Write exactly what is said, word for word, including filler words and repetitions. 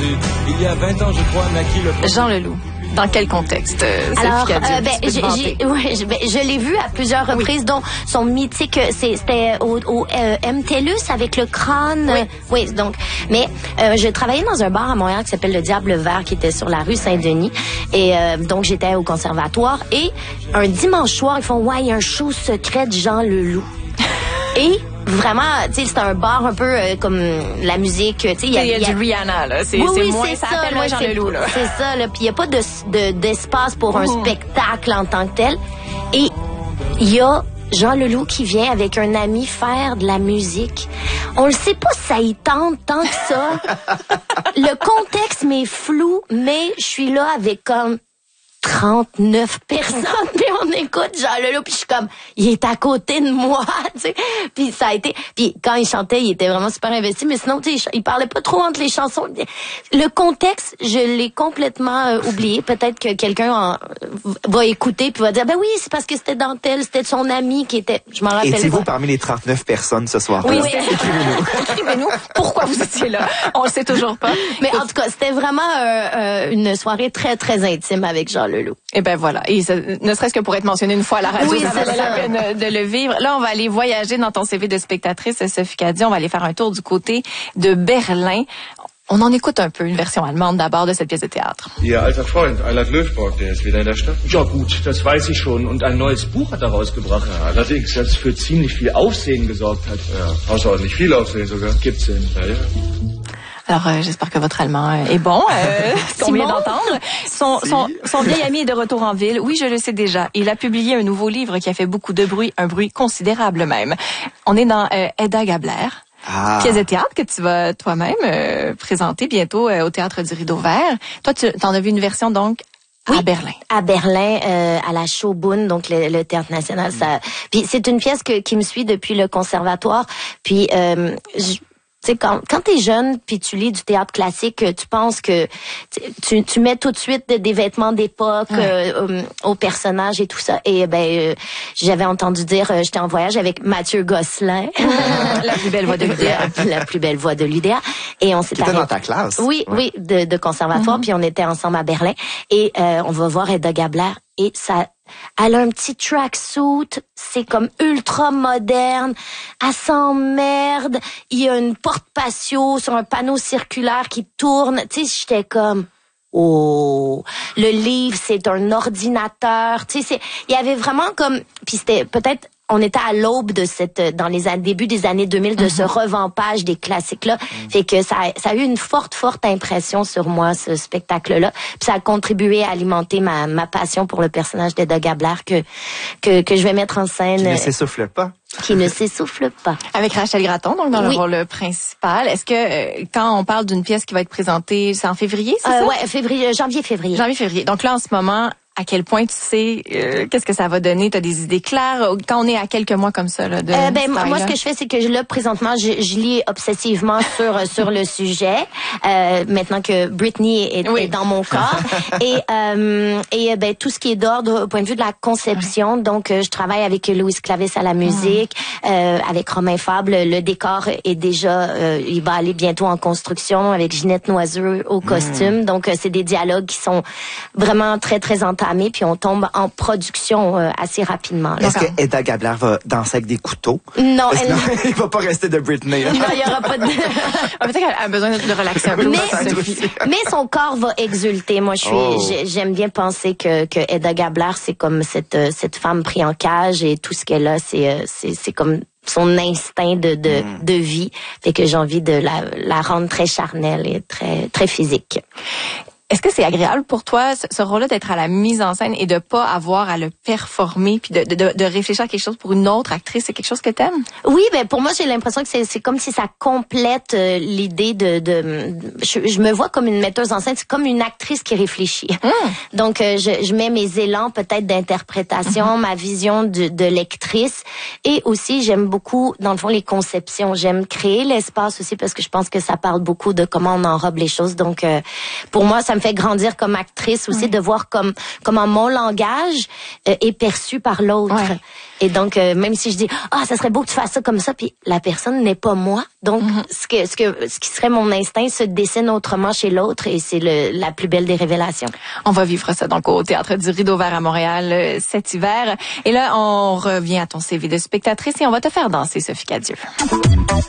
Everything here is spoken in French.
Il y a vingt ans, je crois, naquit le... Jean Leloup. Dans quel contexte, euh, Alors, Sophie euh, ben, j'ai, j'ai, ouais, je, ben, je l'ai vu à plusieurs reprises, oui. dont son mythique, c'est, c'était au, au euh, M T L U S avec le crâne. Oui, oui donc. Mais euh, je travaillais dans un bar à Montréal qui s'appelle le Diable Vert, qui était sur la rue Saint-Denis. Et euh, donc, j'étais au conservatoire. Et un dimanche soir, ils font, ouais, il y a un show secret de Jean Leloup. Et... Vraiment, tu sais, c'est un bar un peu euh, comme la musique, tu sais. Il y a, y a, y a du Rihanna, là. C'est, oui, c'est oui, moins, c'est ça ça, appelle là, moins Jean c'est, Leloup, là. C'est ça, là. Puis il n'y a pas de, de, d'espace pour un mmh. spectacle en tant que tel. Et il y a Jean Leloup qui vient avec un ami faire de la musique. On le sait pas si ça y tente tant que ça. Le contexte m'est flou, mais je suis là avec comme trente-neuf personnes, puis on écoute Jean Leloup, puis je suis comme, il est à côté de moi, tu sais. Puis ça a été, puis quand il chantait, il était vraiment super investi, mais sinon, tu sais, il parlait pas trop entre les chansons. Le contexte, je l'ai complètement euh, oublié. Peut-être que quelqu'un en, va écouter puis va dire, ben oui, c'est parce que c'était Dentelle, c'était de son ami qui était, je m'en rappelle pas. Étiez-vous parmi les trente-neuf personnes ce soir? Oui, oui. Écrivez-nous. Écrivez-nous. Pourquoi vous étiez là? On le sait toujours pas. Mais en tout cas, c'était vraiment euh, euh, une soirée très, très intime avec Jean Leloup. Et ben voilà. Et ça, ne serait-ce que pour être mentionné une fois à la radio, oui, ça valait la peine de le vivre. Là, on va aller voyager dans ton C V de spectatrice, Sophie Cadieux. On va aller faire un tour du côté de Berlin. On en écoute un peu une version allemande d'abord de cette pièce de théâtre. Ihr alter Freund, Eilert Löwborg, der ist wieder in der Stadt. Ja gut, das weiß ich schon. Und ein neues Buch hat er rausgebracht. Ja, allerdings, das für ziemlich viel Aufsehen gesorgt hat. Ja, außerordentlich viel Aufsehen sogar. Gibt's denn? Ja, ja. Alors, euh, j'espère que votre allemand est bon, euh, ce qu'on vient d'entendre. Son, son, son vieil ami est de retour en ville. Oui, je le sais déjà. Il a publié un nouveau livre qui a fait beaucoup de bruit, un bruit considérable même. On est dans euh, Hedda Gabler. Ah. Pièce de théâtre que tu vas toi-même euh, présenter bientôt euh, au Théâtre du Rideau Vert. Toi, tu en as vu une version donc oui, à Berlin. À Berlin, euh, à la Schaubühne, donc le, le Théâtre National. Ça, puis c'est une pièce que, qui me suit depuis le conservatoire. Puis euh, je, tu sais, quand, quand t'es jeune puis tu lis du théâtre classique, tu penses que tu, tu mets tout de suite des vêtements d'époque ouais. euh, aux personnages et tout ça. Et ben, euh, j'avais entendu dire, euh, j'étais en voyage avec Mathieu Gosselin, la plus belle voix de l'U D A, la plus belle voix de l'U D A. Et on s'est arrêté dans ta classe. Oui, ouais. oui, de, de conservatoire. Mm-hmm. Puis on était ensemble à Berlin et euh, on va voir Hedda Gabler et ça. Elle a un petit tracksuit, c'est comme ultra moderne, elle s'emmerde, il y a une porte patio sur un panneau circulaire qui tourne, tu sais, j'étais comme, oh, le livre c'est un ordinateur, tu sais, il y avait vraiment comme, puis c'était peut-être, on était à l'aube de cette, dans les débuts des années deux mille, de mm-hmm. ce revampage des classiques-là. Mm-hmm. Fait que ça, ça a eu une forte, forte impression sur moi, ce spectacle-là. Puis ça a contribué à alimenter ma, ma passion pour le personnage d'Hedda Gabler que, que, que je vais mettre en scène. Qui ne s'essouffle pas. Qui ne s'essouffle pas. Avec Rachel Gratton, donc dans oui. le rôle principal. Est-ce que euh, quand on parle d'une pièce qui va être présentée, c'est en février, c'est euh, ça? Ouais, février, janvier-février. Janvier-février. Donc là, en ce moment, à quel point tu sais euh, qu'est-ce que ça va donner? Tu as des idées claires? Quand on est à quelques mois comme ça, là, de euh, ben, moi, ce que je fais, c'est que là, présentement, je, je lis obsessivement sur sur le sujet, euh, maintenant que Britney est, oui. est dans mon corps. et euh, et ben tout ce qui est d'ordre au point de vue de la conception. Donc, euh, je travaille avec Louise Clavis à la musique, mmh. euh, avec Romain Fabre. Le décor est déjà, euh, il va aller bientôt en construction avec Ginette Noiseux au costume. Mmh. Donc, euh, c'est des dialogues qui sont vraiment très, très entamés. Puis on tombe en production euh, assez rapidement. Est-ce que Hedda Gabler va danser avec des couteaux? Non, elle... non il va pas rester de Britney. Non, il y aura pas de... Peut-être qu'elle a besoin de relaxer un peu. Mais, mais son corps va exulter. Moi, je suis, oh. j'aime bien penser que, que Hedda Gabler, c'est comme cette, cette femme prise en cage et tout ce qu'elle a, c'est, c'est, c'est comme son instinct de, de, mm. de vie. Fait que j'ai envie de la, la rendre très charnelle et très, très physique. Est-ce que c'est agréable pour toi, ce rôle-là, d'être à la mise en scène et de pas avoir à le performer puis de, de, de réfléchir à quelque chose pour une autre actrice? C'est quelque chose que t'aimes? Oui, ben pour moi, j'ai l'impression que c'est, c'est comme si ça complète euh, l'idée de... de je, je me vois comme une metteuse en scène, c'est comme une actrice qui réfléchit. Mm. Donc, euh, je, je mets mes élans peut-être d'interprétation, mm-hmm. ma vision de, de lectrice et aussi, j'aime beaucoup, dans le fond, les conceptions. J'aime créer l'espace aussi parce que je pense que ça parle beaucoup de comment on enrobe les choses. Donc, euh, pour moi, ça ça me fait grandir comme actrice aussi, oui. de voir comme comment mon langage euh, est perçu par l'autre. Ouais. Et donc, euh, même si je dis, ah, ça serait beau que tu fasses ça comme ça, puis la personne n'est pas moi. Donc, mm-hmm. ce que ce que ce qui serait mon instinct se dessine autrement chez l'autre, et c'est le la plus belle des révélations. On va vivre ça donc au Théâtre du Rideau Vert à Montréal euh, cet hiver. Et là, on revient à ton C V de spectatrice et on va te faire danser, Sophie Cadieux.